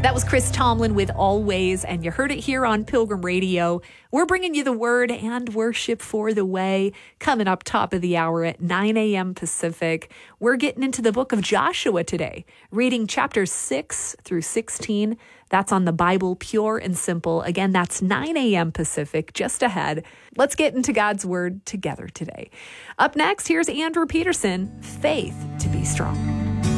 That was Chris Tomlin with Always, and you heard it here on Pilgrim Radio. We're bringing you the word and worship for the way. Coming up top of the hour at 9 a.m. Pacific, we're getting into the book of Joshua today, reading chapters 6 through 16. That's on the Bible, Pure and Simple. Again, that's 9 a.m. Pacific, just ahead. Let's get into God's word together today. Up next, here's Andrew Peterson, Faith to be Strong.